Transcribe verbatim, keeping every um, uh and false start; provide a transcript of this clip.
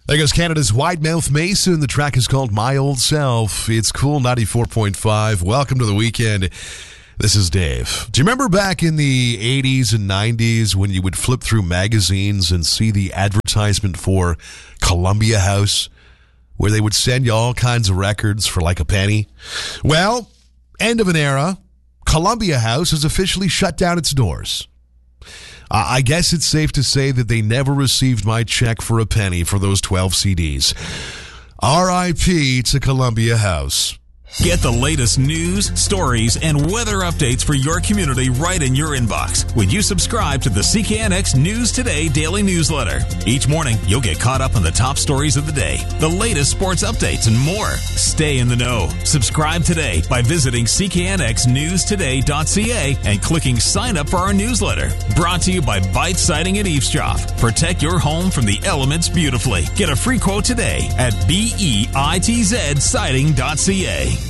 There goes Canada's Widemouth Mason. The track is called My Old Self. It's Cool ninety-four point five. Welcome to the weekend. This is Dave. Do you remember back in the eighties and nineties when you would flip through magazines and see the advertisement for Columbia House, where they would send you all kinds of records for like a penny? Well, end of an era. Columbia House has officially shut down its doors. Uh, I guess it's safe to say that they never received my check for a penny for those twelve C Ds. R I P to Columbia House. Get the latest news, stories, and weather updates for your community right in your inbox when you subscribe to the C K N X News Today daily newsletter. Each morning, you'll get caught up on the top stories of the day, the latest sports updates, and more. Stay in the know. Subscribe today by visiting c k n x news today dot c a and clicking sign up for our newsletter. Brought to you by Bite Siding and Eavesdrop. Protect your home from the elements beautifully. Get a free quote today at bitz siding dot c a.